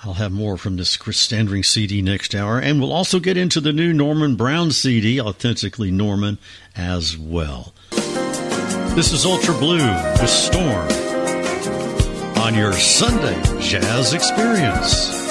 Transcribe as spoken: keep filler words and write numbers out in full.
I'll have more from this Chris Standring C D next hour, and we'll also get into the new Norman Brown C D, Authentically Norman, as well. This is Ultra Blue with Storm on your Sunday Jazz Experience.